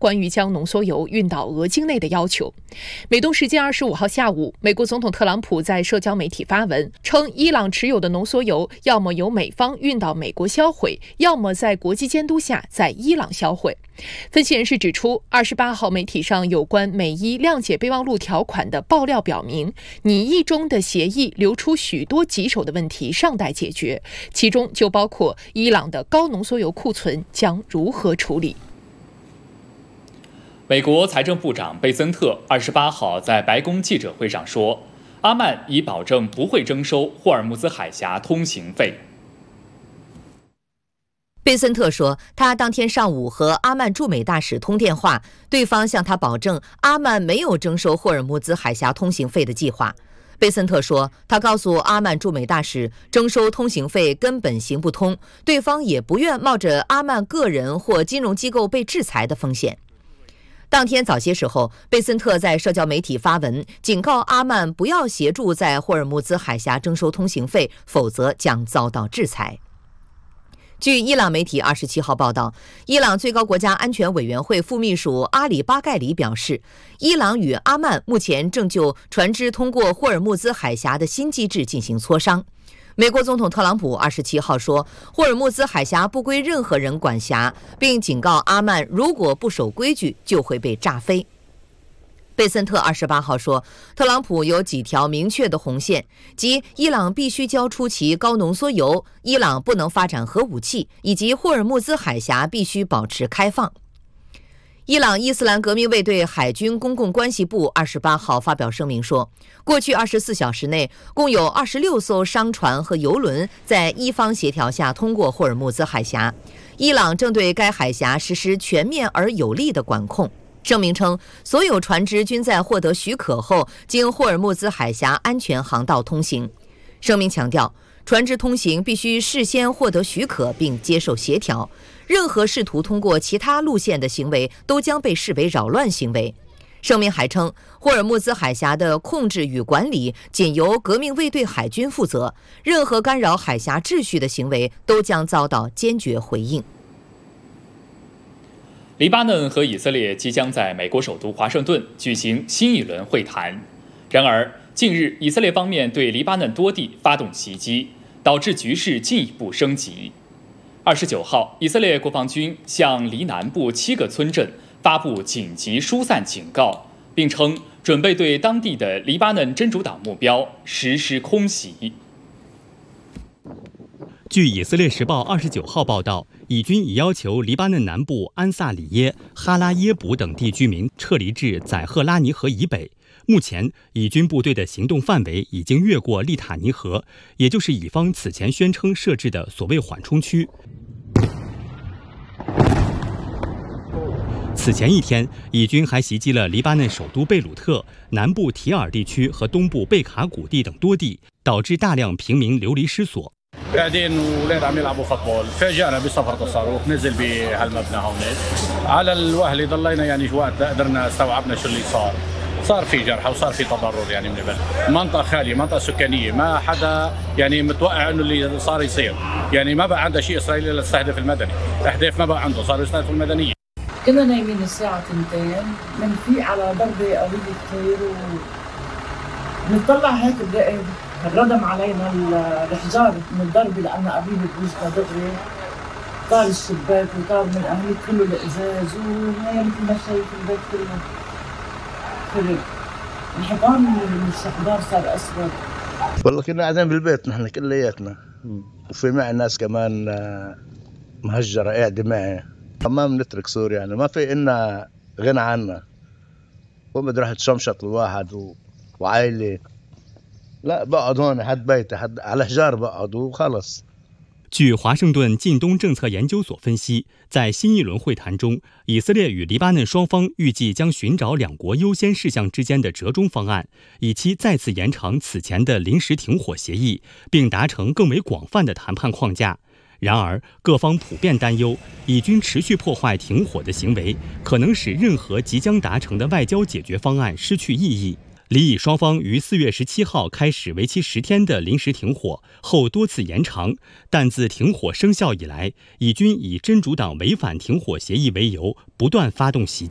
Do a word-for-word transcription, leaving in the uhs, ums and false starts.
关于将浓缩铀运到俄境内的要求。美东时间二十五号下午，美国总统特朗普在社交媒体发文称，伊朗持有的浓缩铀要么由美方运到美国销毁，要么在国际监督下在伊朗销毁。分析人士指出，二十八号媒体上有关美伊谅解备忘录条款的爆料表明，拟议中的协议流出许多棘手的问题尚待解决，其中就包括伊朗的高浓缩铀库存将如何处理。 美国财政部长贝森特二十八号在白宫记者会上说，阿曼已保证不会征收霍尔木兹海峡通行费。 贝森特说，他当天上午和阿曼驻美大使通电话，对方向他保证阿曼没有征收霍尔木兹海峡通行费的计划。贝森特说，他告诉阿曼驻美大使，征收通行费根本行不通，对方也不愿冒着阿曼个人或金融机构被制裁的风险。当天早些时候，贝森特在社交媒体发文，警告阿曼不要协助在霍尔木兹海峡征收通行费，否则将遭到制裁。据伊朗媒体二十七号报道，伊朗最高国家安全委员会副秘书阿里巴盖里表示，伊朗与阿曼目前正就船只通过霍尔木兹海峡的新机制进行磋商。美国总统特朗普二十七号说，霍尔木兹海峡不归任何人管辖，并警告阿曼，如果不守规矩，就会被炸飞。贝森特二十八号说，特朗普有几条明确的红线，即伊朗必须交出其高浓缩铀，伊朗不能发展核武器，以及霍尔木兹海峡必须保持开放。伊朗伊斯兰革命卫队海军公共关系部二十八号发表声明说，过去二十四小时内，共有二十六艘商船和油轮在伊方协调下通过霍尔木兹海峡，伊朗正对该海峡实施全面而有力的管控。声明称，所有船只均在获得许可后经霍尔木兹海峡安全航道通行。声明强调，船只通行必须事先获得许可并接受协调，任何试图通过其他路线的行为都将被视为扰乱行为。声明还称，霍尔木兹海峡的控制与管理仅由革命卫队海军负责，任何干扰海峡秩序的行为都将遭到坚决回应。 黎巴嫩和以色列即将在美国首都华盛顿举行新一轮会谈。然而，近日以色列方面对黎巴嫩多地发动袭击，导致局势进一步升级。二十九号，以色列国防军向黎南部七个村镇发布紧急疏散警告，并称准备对当地的黎巴嫩真主党目标实施空袭。 据以色列时报二十九号报道，以军已要求黎巴嫩南部安萨里耶、哈拉耶卜等地居民撤离至载赫拉尼河以北。目前，以军部队的行动范围已经越过利塔尼河，也就是以方此前宣称设置的所谓缓冲区。此前一天，以军还袭击了黎巴嫩首都贝鲁特、南部提尔地区和东部贝卡谷地等多地，导致大量平民流离失所。 قاعدين ولاد عم يلعبوا فوتبول فاجأنا بصفرة الصاروخ نزل بهالمبنى هون على الوهله ضلينا يعني شو وقت قدرنا استوعبنا شو اللي صار صار في جرحى وصار في تضرر يعني من البلد منطقة خالية منطقة سكانية ما حدا يعني متوقع انه اللي صار يصير يعني ما بقى عنده شيء اسرائيلي الا تستهدف المدني اهداف ما بقى عنده صار يستهدف المدنية. كنا نايمين الساعة اثنتين بنفيق على ضربة قوية كثير ونطلع هيك بلاقي ردم علينا الحجار من الضربة لأن قريبة بوجهنا دغري طار الشباك وطار من أهلي كله الإزاز وهي مثل ما شايف البيت كله خرب الحيطان من الشقدار صار أسود. والله كنا قاعدين بالبيت نحن كلياتنا وفي معي ناس كمان مهجرة قاعدة معي ما بنترك سوريا يعني ما في إلنا غنى عنا وبدي راح تشمشط الواحد و... وعائلة لا بقعد هون حد بيتي حد على حجار بقعد وخلص。 据华盛顿近东政策研究所分析，在新一轮会谈中，以色列与黎巴嫩双方预计将寻找两国优先事项之间的折中方案，以期再次延长此前的临时停火协议，并达成更为广泛的谈判框架。然而，各方普遍担忧，以军持续破坏停火的行为，可能使任何即将达成的外交解决方案失去意义。黎以双方于四月十七号开始为期十天的临时停火，后多次延长，但自停火生效以来，以军以真主党违反停火协议为由，不断发动袭击。